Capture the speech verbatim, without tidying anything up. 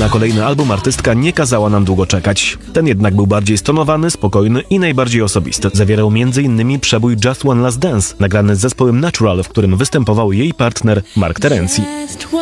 Na kolejny album artystka nie kazała nam długo czekać. Ten jednak był bardziej stonowany, spokojny i najbardziej osobisty. Zawierał między innymi przebój Just One Last Dance, nagrany z zespołem Natural, w którym występował jej partner Mark Terenzi.